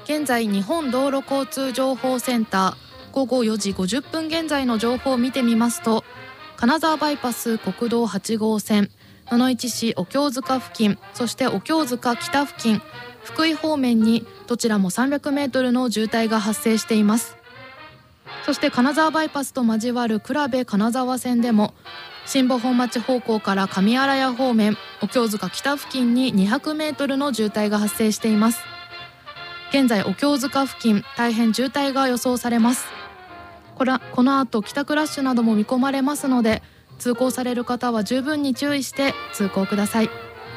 現在日本道路交通情報センター午後4時50分現在の情報を見てみますと、金沢バイパス国道8号線野々市市お経塚付近、そしてお経塚北付近、福井方面にどちらも300メートルの渋滞が発生しています。そして金沢バイパスと交わる倉部金沢線でも新保本町方向から上新谷方面お経塚北付近に200メートルの渋滞が発生しています。現在お経塚付近大変渋滞が予想されます。この後帰宅ラッシュなども見込まれますので、通行される方は十分に注意して通行ください。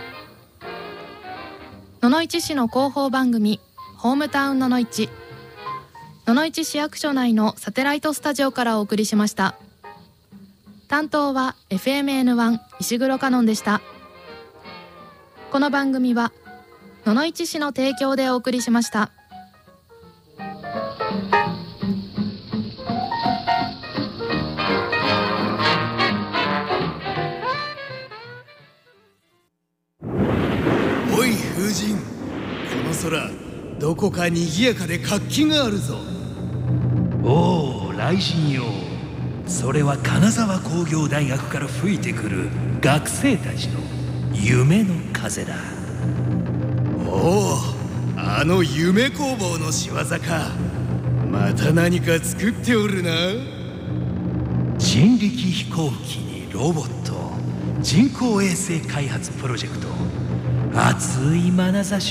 野々市市の広報番組ホームタウン野々市、野々市市役所内のサテライトスタジオからお送りしました。担当は FMN1 石黒カノンでした。この番組は野々市市の提供でお送りしました。 おい風神、この空どこか賑やかで活気があるぞ。 おお、雷神よ。それは金沢工業大学から吹いてくる学生たちの夢の風だ。 おお、あの夢工房の仕業か。また何か作っておるな。 人力飛行機にロボット、人工衛星開発プロジェクト、熱い眼差し